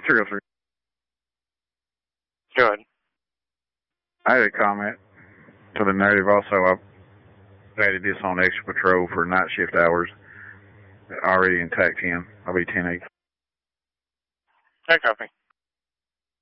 303. Go ahead. I had a comment to the narrative also. I've added this on extra patrol for night shift hours. Already in TAC 10. I'll be 10-8. I copy.